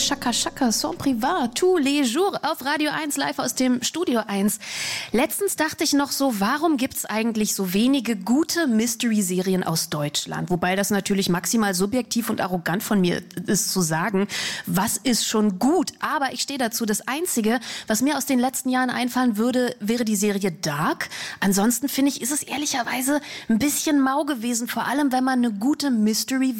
Chaka Chaka, Son Privat, tous les jours auf Radio 1, live aus dem Studio 1. Letztens dachte ich noch so, warum gibt's eigentlich so wenige gute Mystery-Serien aus Deutschland? Wobei das natürlich maximal subjektiv und arrogant von mir ist zu sagen, was ist schon gut? Aber ich stehe dazu, das Einzige, was mir aus den letzten Jahren einfallen würde, wäre die Serie Dark. Ansonsten finde ich, ist es ehrlicherweise ein bisschen mau gewesen, vor allem wenn man eine gute Mystery